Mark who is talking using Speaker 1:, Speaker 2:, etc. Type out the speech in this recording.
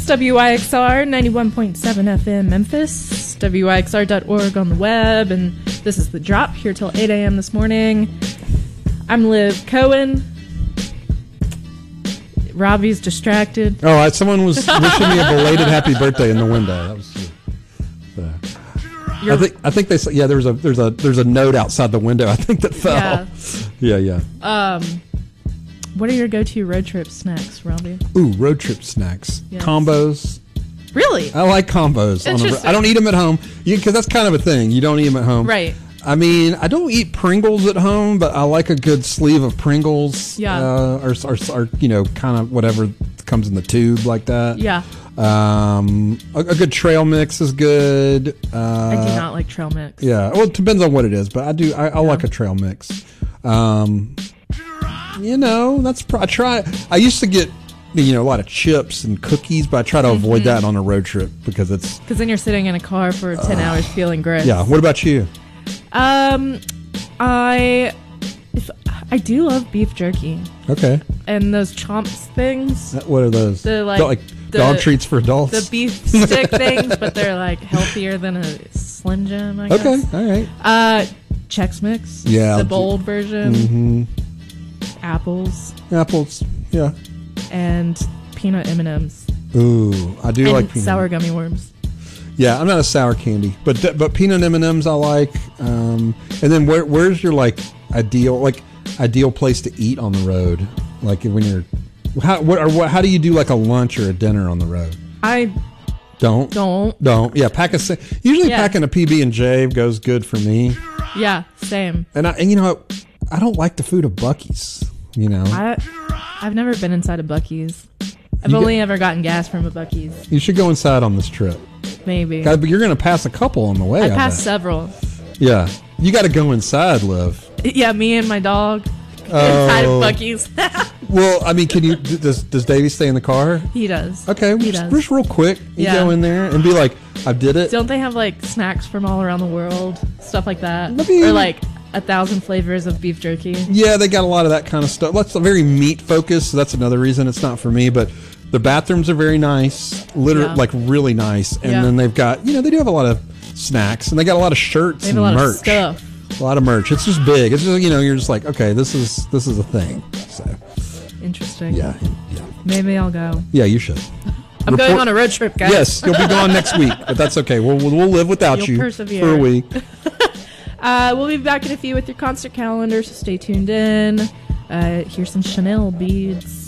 Speaker 1: WYXR 91.7 FM Memphis, WYXR.org on the web, and this is The Drop, here till 8 a.m. this morning. I'm Liv Cohen. Robbie's distracted.
Speaker 2: Oh, someone was wishing me a belated happy birthday in the window. That was I think they said, yeah, there's a note outside the window, I think, that fell. Yeah.
Speaker 1: What are your go-to road trip snacks, Robbie?
Speaker 2: Ooh, road trip snacks. Yes. Combos.
Speaker 1: Really?
Speaker 2: I like combos. I don't eat them at home because that's kind of a thing. You don't eat them at home.
Speaker 1: Right.
Speaker 2: I mean, I don't eat Pringles at home, but I like a good sleeve of Pringles.
Speaker 1: Yeah.
Speaker 2: Or kind of whatever comes in the tube like that.
Speaker 1: Yeah.
Speaker 2: A good trail mix is good.
Speaker 1: I do not like trail mix.
Speaker 2: Yeah. Well, it depends on what it is, but I do. I like a trail mix. I used to get a lot of chips and cookies, but I try to avoid that on a road trip because
Speaker 1: then you're sitting in a car for 10 hours feeling gross.
Speaker 2: Yeah. What about you?
Speaker 1: I do love beef jerky.
Speaker 2: Okay.
Speaker 1: And those chomps things.
Speaker 2: What are those?
Speaker 1: The
Speaker 2: dog treats for adults?
Speaker 1: The beef stick things, but they're like healthier than a Slim Jim, I guess.
Speaker 2: Okay, all right.
Speaker 1: Chex Mix.
Speaker 2: Yeah.
Speaker 1: The bold version.
Speaker 2: Mm-hmm.
Speaker 1: Apples,
Speaker 2: yeah.
Speaker 1: And peanut M&Ms.
Speaker 2: Ooh, I do like peanut.
Speaker 1: Sour gummy worms.
Speaker 2: Yeah, I'm not a sour candy, but peanut M&Ms I like. And then where's your ideal place to eat on the road? Like when you're how do you do like a lunch or a dinner on the road?
Speaker 1: I don't.
Speaker 2: Yeah, packing a PB&J goes good for me.
Speaker 1: Yeah, same.
Speaker 2: And I don't like the food of Buc-ee's.
Speaker 1: I've never been inside a Buc-ee's. I've only ever gotten gas from a Buc-ee's.
Speaker 2: You should go inside on this trip.
Speaker 1: Maybe.
Speaker 2: But you're going to pass a couple on the way.
Speaker 1: I passed several.
Speaker 2: Yeah. You got to go inside, Liv.
Speaker 1: Yeah, me and my dog inside of Buc-ee's.
Speaker 2: Well, I mean, does Davey stay in the car?
Speaker 1: He does.
Speaker 2: Okay, just real quick, you go in there and be like, I did it.
Speaker 1: Don't they have like snacks from all around the world? Stuff like that? Or like 1,000 flavors of beef jerky? Yeah,
Speaker 2: they got a lot of that kind of stuff. That's very meat focused, so that's another reason it's not for me, but the bathrooms are very nice, like really nice. And then they've got, they do have a lot of snacks, and they got a lot of shirts and merch.
Speaker 1: Of stuff.
Speaker 2: A lot of merch. It's just big. It's just, you're just like, okay, this is a thing. So
Speaker 1: interesting.
Speaker 2: Yeah.
Speaker 1: Maybe I'll go.
Speaker 2: Yeah, you should.
Speaker 1: I'm going on a road trip, guys.
Speaker 2: Yes, you'll be gone next week, but that's okay. We'll live without you
Speaker 1: persevere
Speaker 2: for a week.
Speaker 1: We'll be back in a few with your concert calendar, so stay tuned in. Here's some Chanel beads.